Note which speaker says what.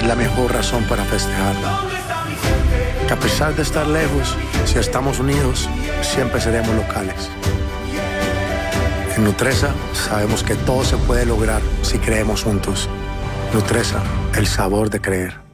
Speaker 1: es la mejor razón para festejarlo. Que a pesar de estar lejos, si estamos unidos, siempre seremos locales. En Nutresa sabemos que todo se puede lograr si creemos juntos. Nutresa, el sabor de creer.